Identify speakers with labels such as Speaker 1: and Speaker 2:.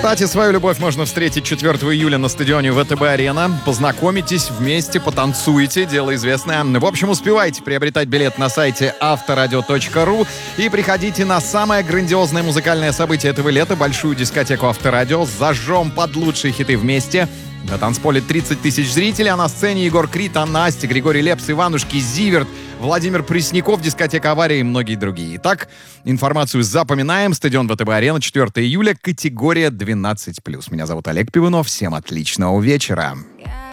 Speaker 1: Кстати, свою любовь можно встретить 4 июля на стадионе ВТБ-Арена. Познакомитесь, вместе потанцуете, дело известное. В общем, успевайте приобретать билет на сайте авторадио.ру и приходите на самое грандиозное музыкальное событие этого лета — большую дискотеку Авторадио. Зажжем под лучшие хиты вместе. На танцполе 30 тысяч зрителей, а на сцене Егор Крид, Настя, Григорий Лепс, Иванушки, Зиверт, Владимир Пресняков, дискотека «Авария» и многие другие. Итак, информацию запоминаем. Стадион ВТБ-Арена, 4 июля, категория 12+. Меня зовут Олег Пивунов. Всем отличного вечера.